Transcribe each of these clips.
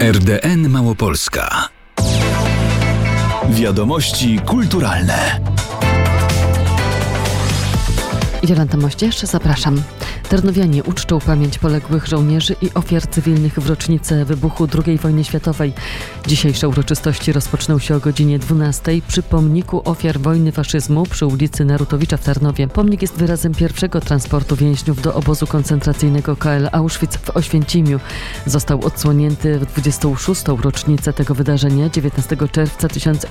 RDN Małopolska. Wiadomości kulturalne. Jolanta Moścież, zapraszam. Tarnowianie uczczą pamięć poległych żołnierzy i ofiar cywilnych w rocznicę wybuchu II wojny światowej. Dzisiejsze uroczystości rozpoczną się o godzinie 12 przy pomniku ofiar wojny faszyzmu przy ulicy Narutowicza w Tarnowie. Pomnik jest wyrazem pierwszego transportu więźniów do obozu koncentracyjnego KL Auschwitz w Oświęcimiu. Został odsłonięty w 26. rocznicę tego wydarzenia 19 czerwca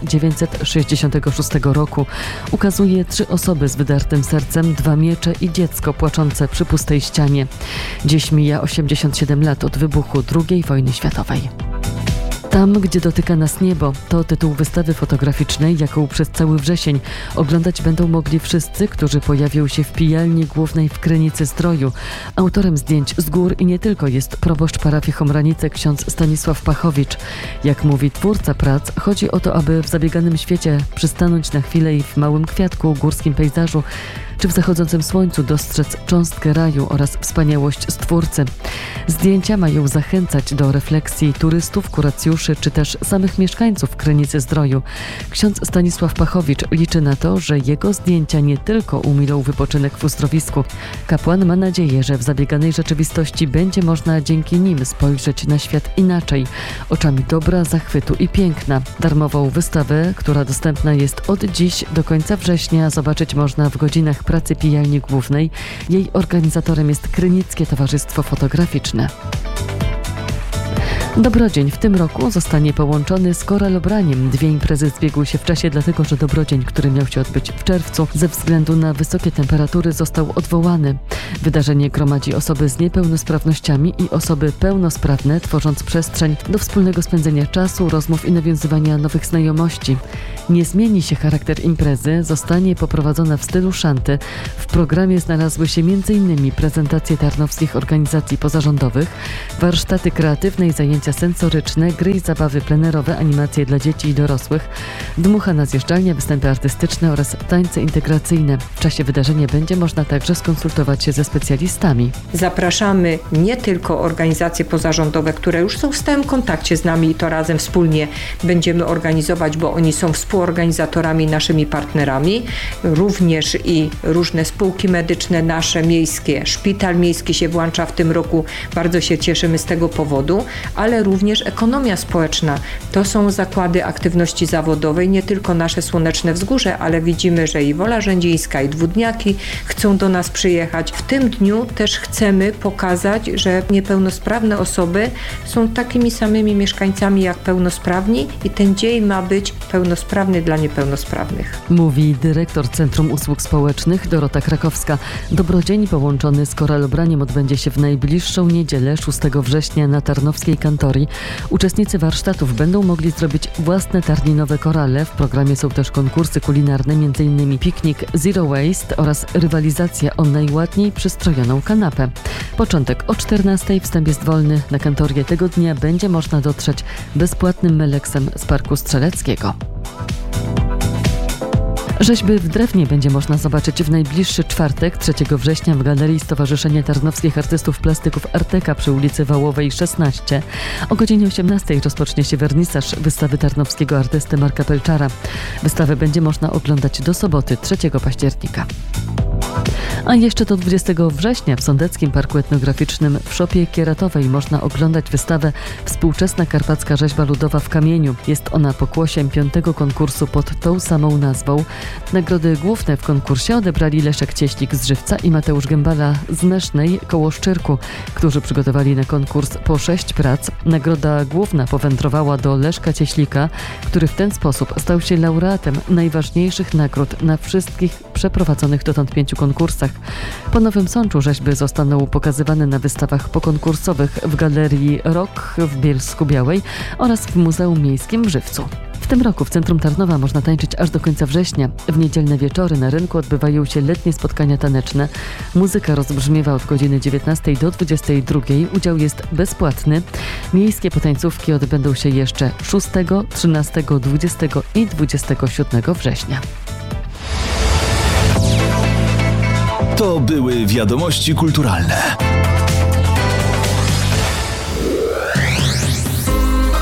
1966 roku. Ukazuje 3 osoby z wydartym sercem, 2 miecze i dziecko płaczące przy pustej ścianie. Dziś mija 87 lat od wybuchu II wojny światowej. Tam, gdzie dotyka nas niebo, to tytuł wystawy fotograficznej, jaką przez cały wrzesień oglądać będą mogli wszyscy, którzy pojawią się w pijalni głównej w Krynicy-Zdroju. Autorem zdjęć z gór i nie tylko jest proboszcz parafii Chomranice ksiądz Stanisław Pachowicz. Jak mówi twórca prac, chodzi o to, aby w zabieganym świecie przystanąć na chwilę i w małym kwiatku, górskim pejzażu czy w zachodzącym słońcu dostrzec cząstkę raju oraz wspaniałość Stwórcy. Zdjęcia mają zachęcać do refleksji turystów, kuracjuszy czy też samych mieszkańców Krynicy-Zdroju. Ksiądz Stanisław Pachowicz liczy na to, że jego zdjęcia nie tylko umilą wypoczynek w uzdrowisku. Kapłan ma nadzieję, że w zabieganej rzeczywistości będzie można dzięki nim spojrzeć na świat inaczej, oczami dobra, zachwytu i piękna. Darmową wystawę, która dostępna jest od dziś do końca września, zobaczyć można w godzinach pracy pijalni głównej. Jej organizatorem jest Krynickie Towarzystwo Fotograficzne. Dobrodzień w tym roku zostanie połączony z koralobraniem. 2 imprezy zbiegły się w czasie, dlatego że Dobrodzień, który miał się odbyć w czerwcu, ze względu na wysokie temperatury został odwołany. Wydarzenie gromadzi osoby z niepełnosprawnościami i osoby pełnosprawne, tworząc przestrzeń do wspólnego spędzenia czasu, rozmów i nawiązywania nowych znajomości. Nie zmieni się charakter imprezy, zostanie poprowadzona w stylu szanty. W programie znalazły się m.in. prezentacje tarnowskich organizacji pozarządowych, warsztaty kreatywne i zajęcia sensoryczne, gry i zabawy plenerowe, animacje dla dzieci i dorosłych, dmuchana zjeżdżalnia, występy artystyczne oraz tańce integracyjne. W czasie wydarzenia będzie można także skonsultować się ze specjalistami. Zapraszamy nie tylko organizacje pozarządowe, które już są w stałym kontakcie z nami i to razem wspólnie będziemy organizować, bo oni są współorganizatorami, naszymi partnerami, również i różne spółki medyczne, nasze miejskie, szpital miejski się włącza w tym roku, bardzo się cieszymy z tego powodu, ale również ekonomia społeczna. To są zakłady aktywności zawodowej, nie tylko nasze Słoneczne Wzgórze, ale widzimy, że i Wola Rzędzińska, i Dwudniaki chcą do nas przyjechać. W tym dniu też chcemy pokazać, że niepełnosprawne osoby są takimi samymi mieszkańcami jak pełnosprawni i ten dzień ma być pełnosprawny dla niepełnosprawnych. Mówi dyrektor Centrum Usług Społecznych Dorota Krakowska. Dobrodzień połączony z koralobraniem odbędzie się w najbliższą niedzielę 6 września na Tarnowskiej Kantorii. Uczestnicy warsztatów będą mogli zrobić własne tarninowe korale. W programie są też konkursy kulinarne, m.in. piknik Zero Waste oraz rywalizacja o najładniej przystrojoną kanapę. Początek o 14:00, wstęp jest wolny. Na kantorię tego dnia będzie można dotrzeć bezpłatnym meleksem z Parku Strzeleckiego. Rzeźby w drewnie będzie można zobaczyć w najbliższy czwartek, 3 września w Galerii Stowarzyszenia Tarnowskich Artystów Plastyków Arteka przy ulicy Wałowej 16. O godzinie 18:00 rozpocznie się wernisaż wystawy tarnowskiego artysty Marka Pelczara. Wystawę będzie można oglądać do soboty, 3 października. A jeszcze do 20 września w Sądeckim Parku Etnograficznym w Szopie Kieratowej można oglądać wystawę Współczesna karpacka rzeźba ludowa w kamieniu. Jest ona pokłosiem 5. konkursu pod tą samą nazwą. Nagrody główne w konkursie odebrali Leszek Cieślik z Żywca i Mateusz Gębala z Mesznej koło Szczyrku, którzy przygotowali na konkurs po 6 prac. Nagroda główna powędrowała do Leszka Cieślika, który w ten sposób stał się laureatem najważniejszych nagród na wszystkich przeprowadzonych dotąd 5 konkursach. Po Nowym Sączu rzeźby zostaną pokazywane na wystawach pokonkursowych w Galerii Rok w Bielsku-Białej oraz w Muzeum Miejskim w Żywcu. W tym roku w centrum Tarnowa można tańczyć aż do końca września. W niedzielne wieczory na rynku odbywają się letnie spotkania taneczne. Muzyka rozbrzmiewa od godziny 19 do 22. Udział jest bezpłatny. Miejskie potańcówki odbędą się jeszcze 6, 13, 20 i 27 września. To były wiadomości kulturalne.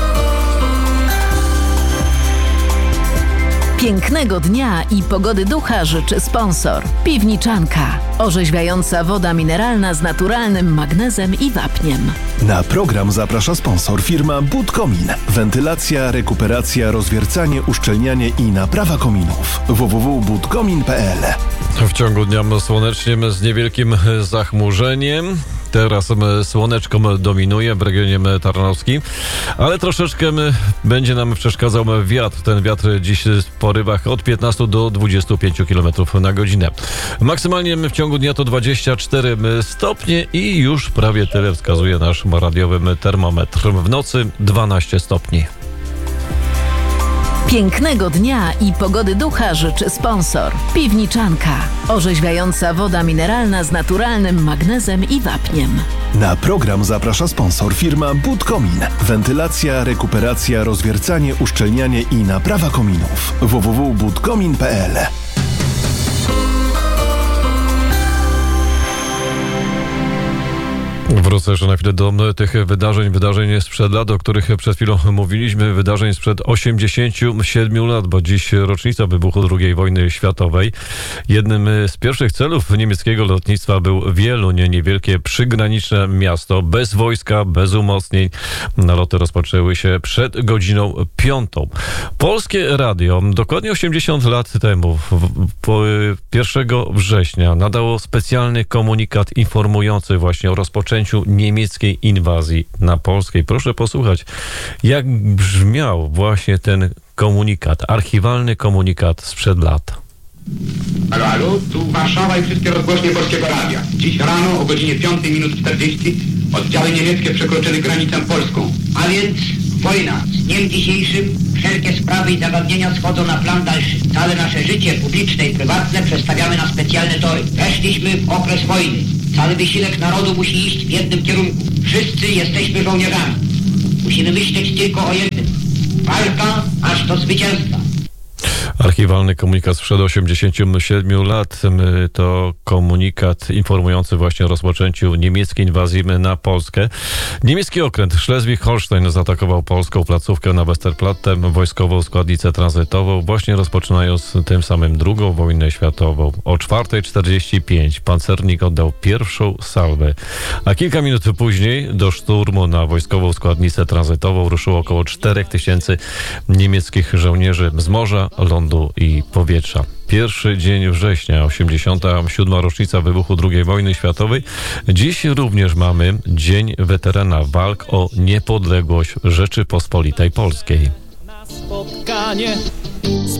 Pięknego dnia i pogody ducha życzy sponsor. Piwniczanka. Orzeźwiająca woda mineralna z naturalnym magnezem i wapniem. Na program zaprasza sponsor firma Budkomin. Wentylacja, rekuperacja, rozwiercanie, uszczelnianie i naprawa kominów. www.budkomin.pl. W ciągu dnia słonecznie z niewielkim zachmurzeniem. Teraz słoneczko dominuje w regionie tarnowskim, ale troszeczkę będzie nam przeszkadzał wiatr. Ten wiatr dziś w porywach od 15 do 25 km na godzinę. Maksymalnie w ciągu dnia to 24 stopnie i już prawie tyle wskazuje nasz radiowy termometr. W nocy 12 stopni. Pięknego dnia i pogody ducha życzy sponsor. Piwniczanka. Orzeźwiająca woda mineralna z naturalnym magnezem i wapniem. Na program zaprasza sponsor firma Budkomin. Wentylacja, rekuperacja, rozwiercanie, uszczelnianie i naprawa kominów. www.budkomin.pl. Wrócę jeszcze na chwilę do tych wydarzeń sprzed lat, o których przed chwilą mówiliśmy, wydarzeń sprzed 87 lat, bo dziś rocznica wybuchu II wojny światowej. Jednym z pierwszych celów niemieckiego lotnictwa był Wieluń, niewielkie przygraniczne miasto, bez wojska, bez umocnień. Naloty rozpoczęły się przed godziną 5. Polskie radio dokładnie 80 lat temu, 1 września, nadało specjalny komunikat informujący właśnie o rozpoczęciu niemieckiej inwazji na Polskę. Proszę posłuchać, jak brzmiał właśnie ten komunikat, archiwalny komunikat sprzed lat. Halo, halo, tu Warszawa i wszystkie rozgłośnie Polskiego Radia. Dziś rano o godzinie 5:40 oddziały niemieckie przekroczyły granicę polską. A więc wojna. Z dniem dzisiejszym wszelkie sprawy i zagadnienia schodzą na plan dalszy. Całe nasze życie publiczne i prywatne przestawiamy na specjalne tory. Weszliśmy w okres wojny. Cały wysiłek narodu musi iść w jednym kierunku. Wszyscy jesteśmy żołnierzami. Musimy myśleć tylko o jednym. Walka aż do zwycięstwa. Archiwalny komunikat sprzed 87 lat to komunikat informujący właśnie o rozpoczęciu niemieckiej inwazji na Polskę. Niemiecki okręt Schleswig-Holstein zaatakował polską placówkę na Westerplatte, wojskową składnicę tranzytową, właśnie rozpoczynając tym samym II wojnę światową. O 4:45 pancernik oddał pierwszą salwę, a kilka minut później do szturmu na wojskową składnicę tranzytową ruszyło około 4000 niemieckich żołnierzy z morza, lądu i powietrza. Pierwszy dzień września, 87. rocznica wybuchu II wojny światowej. Dziś również mamy Dzień Weterana Walk o Niepodległość Rzeczypospolitej Polskiej. Na spotkanie